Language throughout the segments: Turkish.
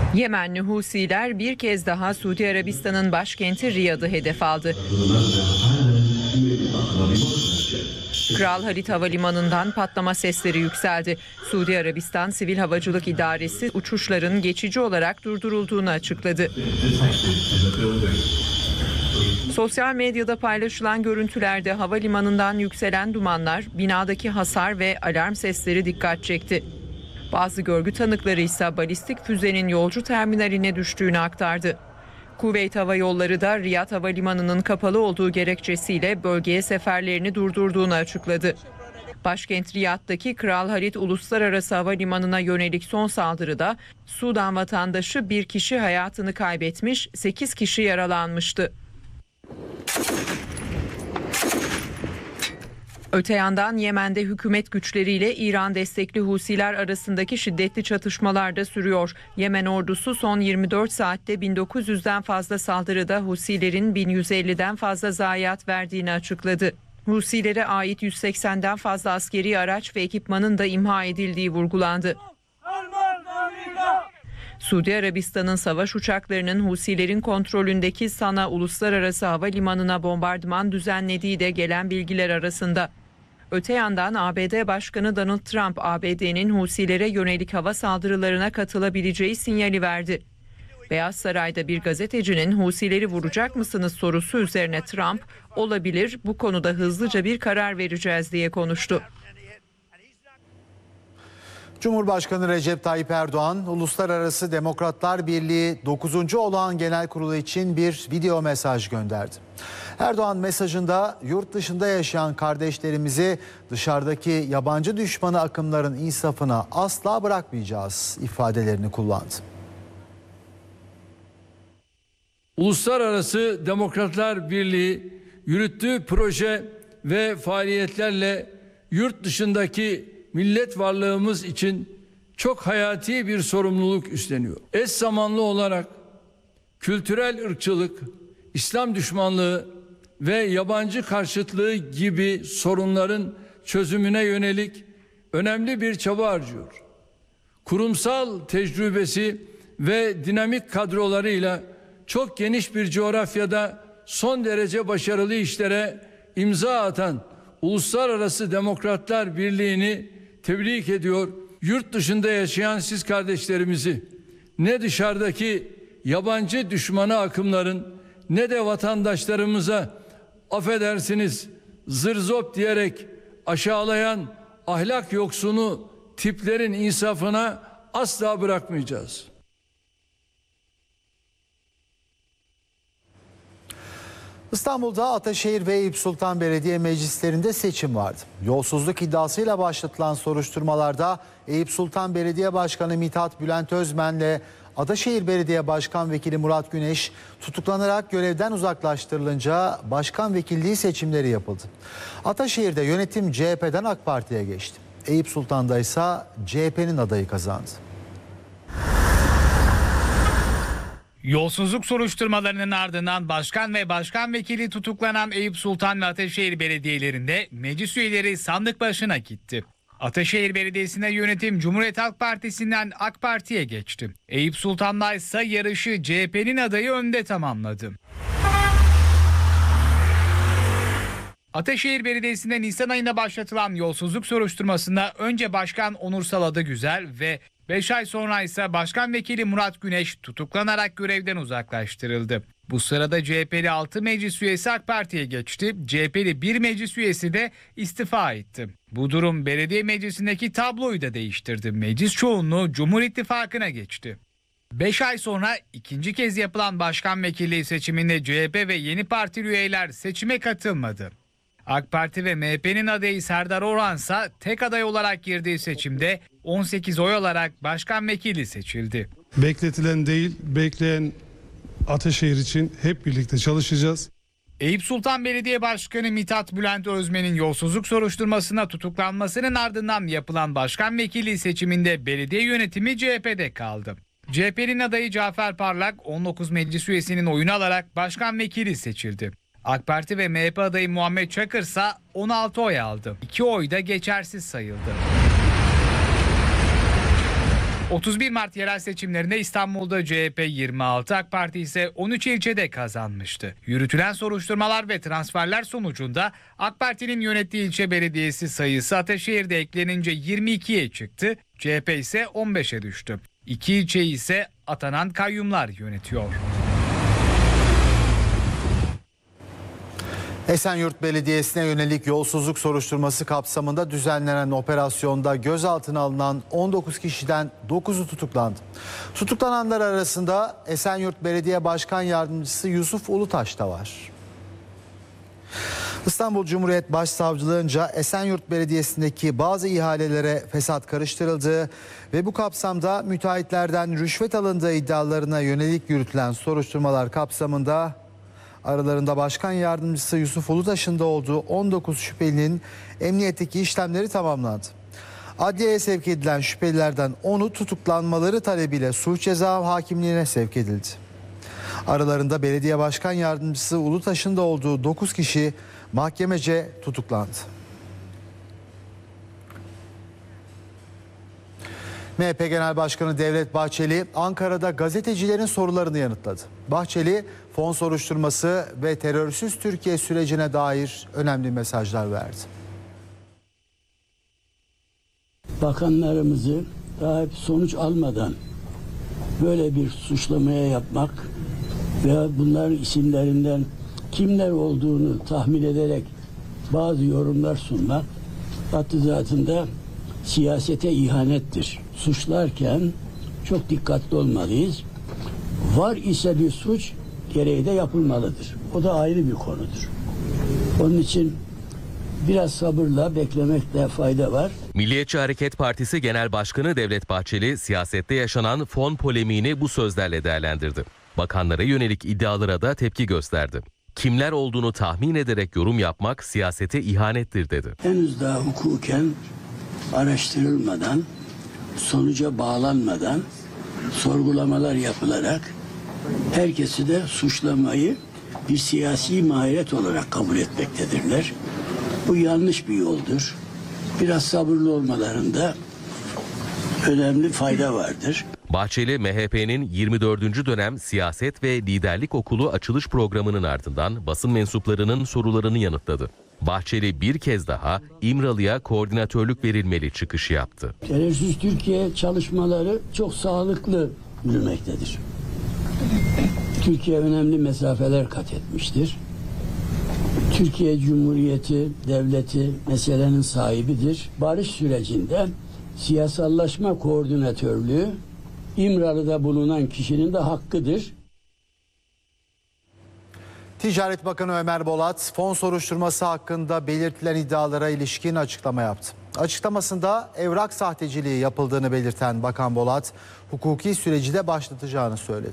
Yemenli Husiler bir kez daha Suudi Arabistan'ın başkenti Riyad'ı hedef aldı. Kral Halid Havalimanı'ndan patlama sesleri yükseldi. Suudi Arabistan Sivil Havacılık İdaresi uçuşların geçici olarak durdurulduğunu açıkladı. Sosyal medyada paylaşılan görüntülerde havalimanından yükselen dumanlar, binadaki hasar ve alarm sesleri dikkat çekti. Bazı görgü tanıkları ise balistik füzenin yolcu terminaline düştüğünü aktardı. Kuveyt Hava Yolları da Riyad Havalimanı'nın kapalı olduğu gerekçesiyle bölgeye seferlerini durdurduğunu açıkladı. Başkent Riyad'daki Kral Halid Uluslararası Havalimanı'na yönelik son saldırıda Sudan vatandaşı bir kişi hayatını kaybetmiş, 8 kişi yaralanmıştı. Öte yandan Yemen'de hükümet güçleriyle İran destekli Husiler arasındaki şiddetli çatışmalar da sürüyor. Yemen ordusu son 24 saatte 1900'den fazla saldırıda Husilerin 1150'den fazla zayiat verdiğini açıkladı. Husilere ait 180'den fazla askeri araç ve ekipmanın da imha edildiği vurgulandı. Suudi Arabistan'ın savaş uçaklarının Husilerin kontrolündeki Sana Uluslararası Havalimanı'na bombardıman düzenlediği de gelen bilgiler arasında. Öte yandan ABD Başkanı Donald Trump, ABD'nin Husilere yönelik hava saldırılarına katılabileceği sinyali verdi. Beyaz Saray'da bir gazetecinin "Husileri vuracak mısınız?" sorusu üzerine Trump, "Olabilir, bu konuda hızlıca bir karar vereceğiz." diye konuştu. Cumhurbaşkanı Recep Tayyip Erdoğan, Uluslararası Demokratlar Birliği 9. Olağan Genel Kurulu için bir video mesaj gönderdi. Erdoğan mesajında yurt dışında yaşayan kardeşlerimizi dışarıdaki yabancı düşmanı akımların insafına asla bırakmayacağız ifadelerini kullandı. Uluslararası Demokratlar Birliği yürüttüğü proje ve faaliyetlerle yurt dışındaki millet varlığımız için çok hayati bir sorumluluk üstleniyor. Eş zamanlı olarak kültürel ırkçılık, İslam düşmanlığı ve yabancı karşıtlığı gibi sorunların çözümüne yönelik önemli bir çaba harcıyor. Kurumsal tecrübesi ve dinamik kadrolarıyla çok geniş bir coğrafyada son derece başarılı işlere imza atan Uluslararası Demokratlar Birliği'ni tebrik ediyor. Yurt dışında yaşayan siz kardeşlerimizi ne dışarıdaki yabancı düşmanı akımların ne de vatandaşlarımıza affedersiniz zırzop diyerek aşağılayan ahlak yoksunu tiplerin insafına asla bırakmayacağız. İstanbul'da Ataşehir ve Eyüp Sultan Belediye Meclislerinde seçim vardı. Yolsuzluk iddiasıyla başlatılan soruşturmalarda Eyüp Sultan Belediye Başkanı Mithat Bülent Özmen'le Ataşehir Belediye Başkan Vekili Murat Güneş tutuklanarak görevden uzaklaştırılınca başkan vekilliği seçimleri yapıldı. Ataşehir'de yönetim CHP'den AK Parti'ye geçti. Eyüp Sultan'da ise CHP'nin adayı kazandı. Yolsuzluk soruşturmalarının ardından başkan ve başkan vekili tutuklanan Eyüp Sultan ve Ataşehir belediyelerinde meclis üyeleri sandık başına gitti. Ataşehir Belediyesi'nde yönetim Cumhuriyet Halk Partisi'nden AK Parti'ye geçti. Eyüp Sultan'da ise yarışı CHP'nin adayı önde tamamladı. Ataşehir Belediyesi'nde Nisan ayında başlatılan yolsuzluk soruşturmasında önce Başkan Onursal Adıgüzel ve 5 ay sonra ise Başkan Vekili Murat Güneş tutuklanarak görevden uzaklaştırıldı. Bu sırada CHP'li 6 meclis üyesi AK Parti'ye geçti. CHP'li 1 meclis üyesi de istifa etti. Bu durum belediye meclisindeki tabloyu da değiştirdi. Meclis çoğunluğu Cumhur İttifakı'na geçti. 5 ay sonra ikinci kez yapılan başkan vekilliği seçiminde CHP ve yeni partili üyeler seçime katılmadı. AK Parti ve MHP'nin adayı Serdar Orhan ise tek aday olarak girdiği seçimde 18 oy alarak başkan vekili seçildi. Bekletilen değil, bekleyen Ataşehir için hep birlikte çalışacağız. Eyüp Sultan Belediye Başkanı Mithat Bülent Özmen'in yolsuzluk soruşturmasına tutuklanmasının ardından yapılan başkan vekili seçiminde belediye yönetimi CHP'de kaldı. CHP'nin adayı Cafer Parlak 19 meclis üyesinin oyunu alarak başkan vekili seçildi. AK Parti ve MHP adayı Muhammed Çakır ise 16 oy aldı. 2 oy da geçersiz sayıldı. 31 Mart yerel seçimlerinde İstanbul'da CHP 26, AK Parti ise 13 ilçede kazanmıştı. Yürütülen soruşturmalar ve transferler sonucunda AK Parti'nin yönettiği ilçe belediyesi sayısı Ataşehir'de eklenince 22'ye çıktı, CHP ise 15'e düştü. 2 ilçeyi ise atanan kayyumlar yönetiyor. Esenyurt Belediyesi'ne yönelik yolsuzluk soruşturması kapsamında düzenlenen operasyonda gözaltına alınan 19 kişiden 9'u tutuklandı. Tutuklananlar arasında Esenyurt Belediye Başkan Yardımcısı Yusuf Ulutaş da var. İstanbul Cumhuriyet Başsavcılığınca Esenyurt Belediyesi'ndeki bazı ihalelere fesat karıştırıldığı ve bu kapsamda müteahhitlerden rüşvet alındığı iddialarına yönelik yürütülen soruşturmalar kapsamında aralarında Başkan Yardımcısı Yusuf Ulutaş'ın da olduğu 19 şüphelinin emniyetteki işlemleri tamamlandı. Adliyeye sevk edilen şüphelilerden 10'u tutuklanmaları talebiyle suç ceza hakimliğine sevk edildi. Aralarında Belediye Başkan Yardımcısı Ulutaş'ın da olduğu 9 kişi mahkemece tutuklandı. MHP Genel Başkanı Devlet Bahçeli Ankara'da gazetecilerin sorularını yanıtladı. Bahçeli fon soruşturması ve terörsüz Türkiye sürecine dair önemli mesajlar verdi. Bakanlarımızı daha hep sonuç almadan böyle bir suçlamaya yapmak veya bunların isimlerinden kimler olduğunu tahmin ederek bazı yorumlar sunmak hattı zatında siyasete ihanettir. Suçlarken çok dikkatli olmalıyız. Var ise bir suç gereği de yapılmalıdır. O da ayrı bir konudur. Onun için biraz sabırla beklemekte fayda var. Milliyetçi Hareket Partisi Genel Başkanı Devlet Bahçeli siyasette yaşanan fon polemiğini bu sözlerle değerlendirdi. Bakanlara yönelik iddialara da tepki gösterdi. Kimler olduğunu tahmin ederek yorum yapmak siyasete ihanettir dedi. Henüz daha hukuken araştırılmadan, sonuca bağlanmadan sorgulamalar yapılarak herkesi de suçlamayı bir siyasi maharet olarak kabul etmektedirler. Bu yanlış bir yoldur. Biraz sabırlı olmalarında önemli fayda vardır. Bahçeli, MHP'nin 24. dönem siyaset ve liderlik okulu açılış programının ardından basın mensuplarının sorularını yanıtladı. Bahçeli bir kez daha İmralı'ya koordinatörlük verilmeli çıkışı yaptı. Terörsüz Türkiye çalışmaları çok sağlıklı yürümektedir. Türkiye önemli mesafeler kat etmiştir. Türkiye Cumhuriyeti, devleti meselenin sahibidir. Barış sürecinde siyasallaşma koordinatörlüğü İmralı'da bulunan kişinin de hakkıdır. Ticaret Bakanı Ömer Bolat fon soruşturması hakkında belirtilen iddialara ilişkin açıklama yaptı. Açıklamasında evrak sahteciliği yapıldığını belirten Bakan Bolat, hukuki süreci de başlatacağını söyledi.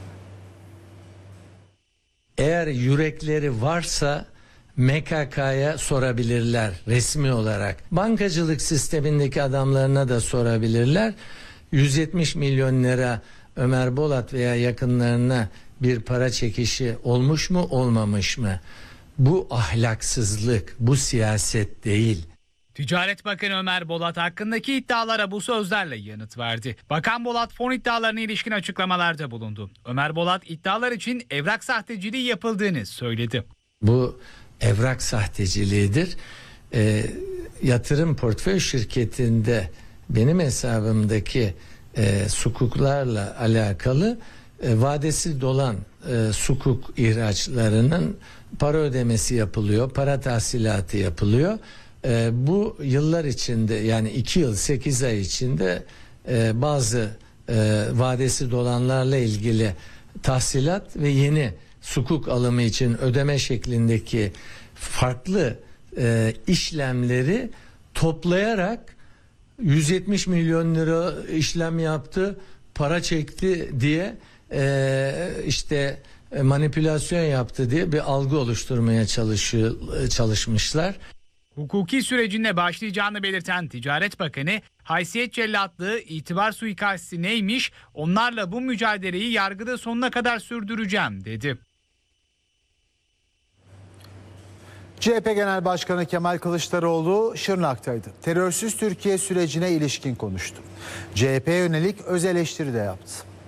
Eğer yürekleri varsa MKK'ya sorabilirler resmi olarak. Bankacılık sistemindeki adamlarına da sorabilirler. 170 milyon lira Ömer Bolat veya yakınlarına bir para çekişi olmuş mu olmamış mı? Bu ahlaksızlık, bu siyaset değil. Ticaret Bakanı Ömer Bolat hakkındaki iddialara bu sözlerle yanıt verdi. Bakan Bolat fon iddialarına ilişkin açıklamalarda bulundu. Ömer Bolat iddialar için evrak sahteciliği yapıldığını söyledi. Bu evrak sahteciliğidir. Yatırım portföy şirketinde benim hesabımdaki sukuklarla alakalı vadesi dolan sukuk ihraçlarının para ödemesi yapılıyor, para tahsilatı yapılıyor. Bu yıllar içinde yani 2 yıl 8 ay içinde bazı vadesi dolanlarla ilgili tahsilat ve yeni sukuk alımı için ödeme şeklindeki farklı işlemleri toplayarak 170 milyon lira işlem yaptı, para çekti diye işte manipülasyon yaptı diye bir algı oluşturmaya çalışmışlar. Hukuki sürecinde başlayacağını belirten Ticaret Bakanı, haysiyet cellatlığı, itibar suikastı neymiş, onlarla bu mücadeleyi yargıda sonuna kadar sürdüreceğim dedi. CHP Genel Başkanı Kemal Kılıçdaroğlu Şırnak'taydı. Terörsüz Türkiye sürecine ilişkin konuştu. CHP'ye yönelik öz eleştiri de yaptı.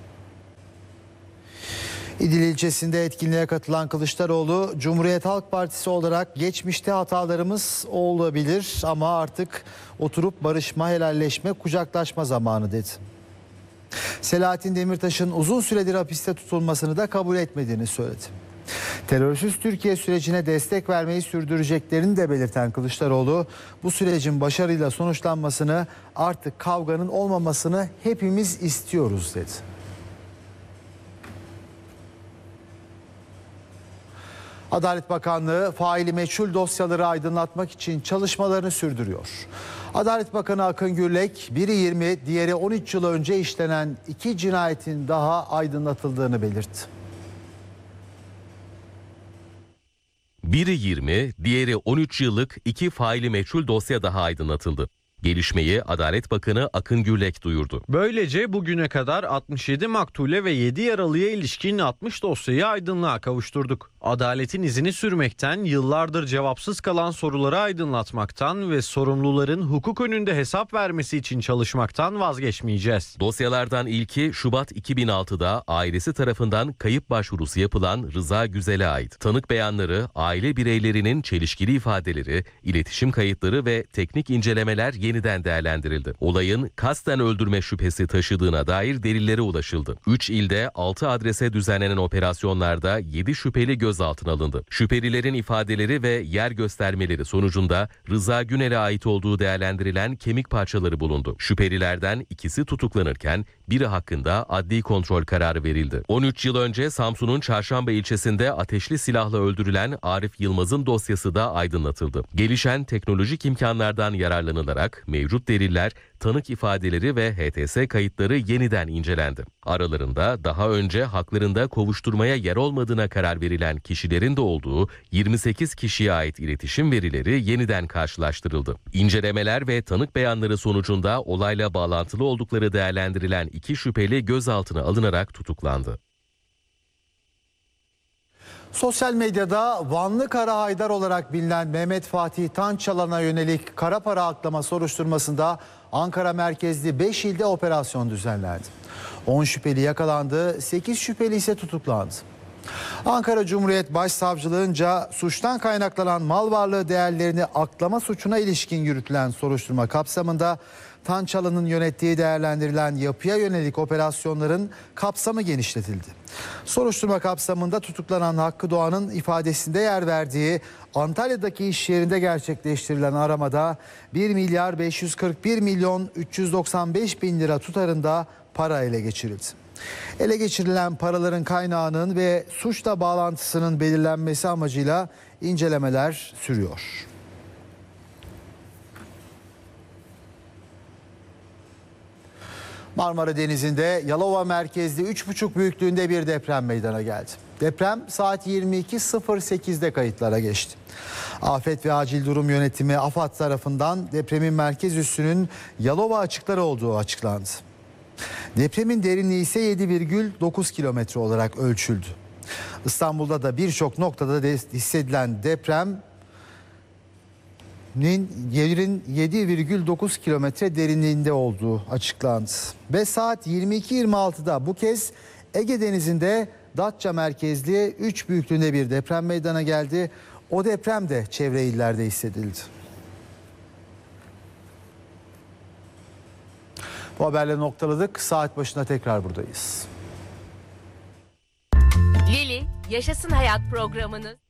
İdil ilçesinde etkinliğe katılan Kılıçdaroğlu, Cumhuriyet Halk Partisi olarak geçmişte hatalarımız olabilir ama artık oturup barışma, helalleşme, kucaklaşma zamanı dedi. Selahattin Demirtaş'ın uzun süredir hapiste tutulmasını da kabul etmediğini söyledi. Terörsüz Türkiye sürecine destek vermeyi sürdüreceklerini de belirten Kılıçdaroğlu, bu sürecin başarıyla sonuçlanmasını, artık kavganın olmamasını hepimiz istiyoruz dedi. Adalet Bakanlığı faili meçhul dosyaları aydınlatmak için çalışmalarını sürdürüyor. Adalet Bakanı Akın Gürlek, biri 20, diğeri 13 yıl önce işlenen 2 cinayetin daha aydınlatıldığını belirtti. Biri 20, diğeri 13 yıllık 2 faili meçhul dosya daha aydınlatıldı. Gelişmeyi Adalet Bakanı Akın Gürlek duyurdu. Böylece bugüne kadar 67 maktule ve 7 yaralıya ilişkin 60 dosyayı aydınlığa kavuşturduk. Adaletin izini sürmekten, yıllardır cevapsız kalan soruları aydınlatmaktan ve sorumluların hukuk önünde hesap vermesi için çalışmaktan vazgeçmeyeceğiz. Dosyalardan ilki Şubat 2006'da ailesi tarafından kayıp başvurusu yapılan Rıza Güzel'e ait. Tanık beyanları, aile bireylerinin çelişkili ifadeleri, iletişim kayıtları ve teknik incelemeler yeniden değerlendirildi. Olayın kasten öldürme şüphesi taşıdığına dair delillere ulaşıldı. 3 ilde 6 adrese düzenlenen operasyonlarda 7 şüpheli gözaltına alındı. Şüphelilerin ifadeleri ve yer göstermeleri sonucunda Rıza Günel'e ait olduğu değerlendirilen kemik parçaları bulundu. Şüphelilerden ikisi tutuklanırken biri hakkında adli kontrol kararı verildi. 13 yıl önce Samsun'un Çarşamba ilçesinde ateşli silahla öldürülen Arif Yılmaz'ın dosyası da aydınlatıldı. Gelişen teknolojik imkanlardan yararlanılarak mevcut deliller, tanık ifadeleri ve HTS kayıtları yeniden incelendi. Aralarında daha önce haklarında kovuşturmaya yer olmadığına karar verilen kişilerin de olduğu 28 kişiye ait iletişim verileri yeniden karşılaştırıldı. İncelemeler ve tanık beyanları sonucunda olayla bağlantılı oldukları değerlendirilen 2 şüpheli gözaltına alınarak tutuklandı. Sosyal medyada Vanlı Kara Haydar olarak bilinen Mehmet Fatih Tançalan'a yönelik kara para aklama soruşturmasında Ankara merkezli 5 ilde operasyon düzenlendi. 10 şüpheli yakalandı, 8 şüpheli ise tutuklandı. Ankara Cumhuriyet Başsavcılığınca suçtan kaynaklanan mal varlığı değerlerini aklama suçuna ilişkin yürütülen soruşturma kapsamında Tançalan'ın yönettiği değerlendirilen yapıya yönelik operasyonların kapsamı genişletildi. Soruşturma kapsamında tutuklanan Hakkı Doğan'ın ifadesinde yer verdiği Antalya'daki iş yerinde gerçekleştirilen aramada 1 milyar 541 milyon 395 bin lira tutarında para ele geçirildi. Ele geçirilen paraların kaynağının ve suçla bağlantısının belirlenmesi amacıyla incelemeler sürüyor. Marmara Denizi'nde Yalova merkezli 3,5 büyüklüğünde bir deprem meydana geldi. Deprem saat 22.08'de kayıtlara geçti. Afet ve Acil Durum Yönetimi AFAD tarafından depremin merkez üssünün Yalova açıkları olduğu açıklandı. Depremin derinliği ise 7,9 kilometre olarak ölçüldü. İstanbul'da da birçok noktada hissedilen depremin yerin 7,9 kilometre derinliğinde olduğu açıklandı. Ve saat 22.26'da bu kez Ege Denizi'nde Datça merkezli 3 büyüklüğünde bir deprem meydana geldi. O deprem de çevre illerde hissedildi. Bu haberle noktaladık. Saat başına tekrar buradayız. Lili Yaşasın Hayat programını